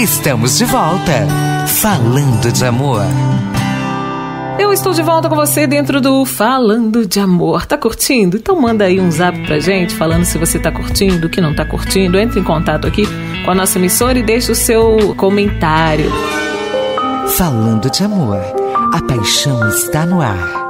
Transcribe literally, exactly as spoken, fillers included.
Estamos de volta, falando de amor. Eu estou de volta com você dentro do Falando de Amor. Tá curtindo? Então manda aí um zap pra gente falando se você tá curtindo, o que não tá curtindo. Entre em contato aqui com a nossa emissora e deixe o seu comentário. Falando de Amor, a paixão está no ar.